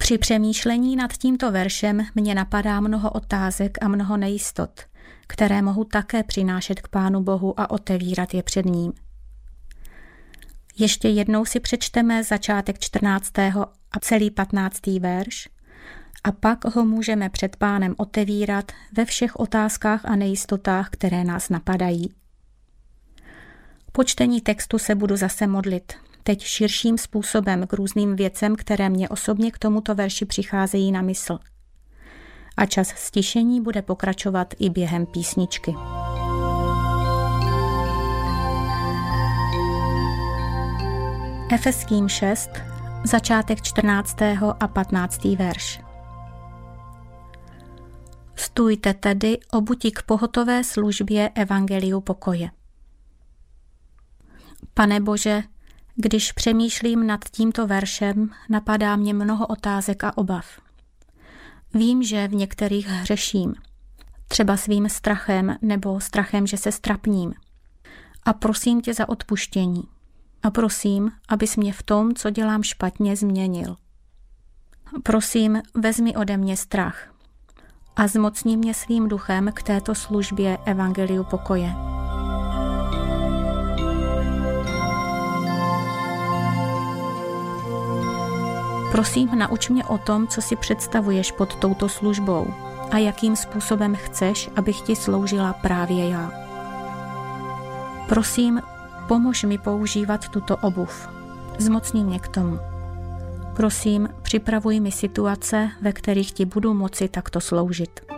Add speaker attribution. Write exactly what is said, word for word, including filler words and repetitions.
Speaker 1: Při přemýšlení nad tímto veršem mě napadá mnoho otázek a mnoho nejistot, které mohu také přinášet k Pánu Bohu a otevírat je před ním. Ještě jednou si přečteme začátek čtrnáctého a celý patnáctý verš a pak ho můžeme před Pánem otevírat ve všech otázkách a nejistotách, které nás napadají. Po čtení textu se budu zase modlit, teď širším způsobem k různým věcem, které mě osobně k tomuto verši přicházejí na mysl. A čas stišení bude pokračovat i během písničky. Efeským šest, začátek čtrnáctého a patnáctý verš. Stůjte tedy obuti k pohotové službě evangeliu pokoje. Pane Bože, když přemýšlím nad tímto veršem, napadá mě mnoho otázek a obav. Vím, že v některých hřeším, třeba svým strachem nebo strachem, že se strapním. A prosím tě za odpuštění. A prosím, abys mě v tom, co dělám špatně, změnil. Prosím, vezmi ode mě strach a zmocni mě svým duchem k této službě evangeliu pokoje. Prosím, nauč mě o tom, co si představuješ pod touto službou a jakým způsobem chceš, abych ti sloužila právě já. Prosím, pomož mi používat tuto obuv. Zmocni mě k tomu. Prosím, připravuj mi situace, ve kterých ti budu moci takto sloužit.